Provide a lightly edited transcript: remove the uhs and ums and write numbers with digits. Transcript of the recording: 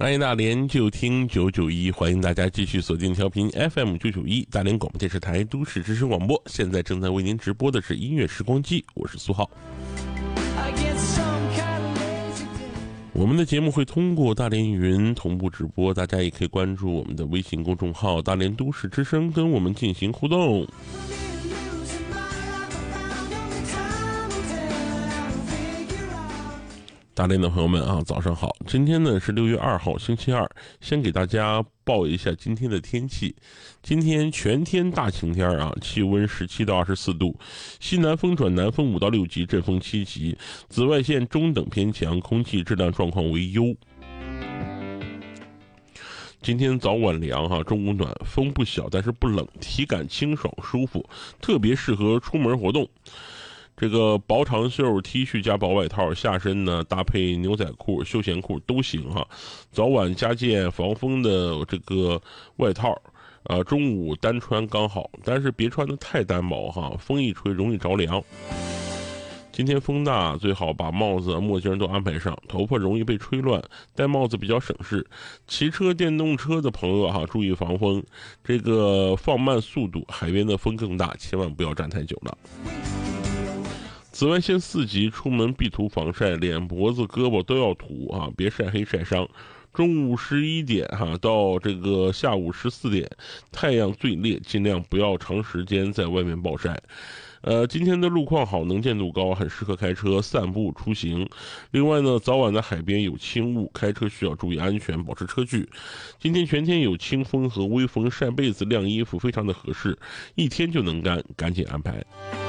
爱大连就听991，欢迎大家继续锁定调频 FM 991大连广播电视台都市之声广播。现在正在为您直播的是音乐时光机，我是苏浩。我们的节目会通过大连云同步直播，大家也可以关注我们的微信公众号大连都市之声，跟我们进行互动。大连的朋友们啊，早上好！今天呢是6月2号，星期二。先给大家报一下今天的天气。今天全天大晴天啊，气温17到24度，西南风转南风5到6级，阵风7级，紫外线中等偏强，空气质量状况为优。今天早晚凉哈，中午暖，风不小，但是不冷，体感清爽舒服，特别适合出门活动。这个薄长袖 T 恤加薄外套，下身呢搭配牛仔裤、休闲裤都行哈。早晚加件防风的这个外套，中午单穿刚好，但是别穿的太单薄哈，风一吹容易着凉。今天风大，最好把帽子、墨镜都安排上，头发容易被吹乱，戴帽子比较省事。骑车、电动车的朋友哈，注意防风，这个放慢速度，海边的风更大，千万不要站太久了。紫外线4级，出门必涂防晒，脸、脖子、胳膊都要涂啊，别晒黑晒伤。中午11点到这个下午14点，太阳最烈，尽量不要长时间在外面暴晒。今天的路况好，能见度高，很适合开车散步出行。另外呢，早晚的海边有轻雾，开车需要注意安全，保持车距。今天全天有清风和微风，晒被子、晾衣服非常的合适，一天就能干，赶紧安排。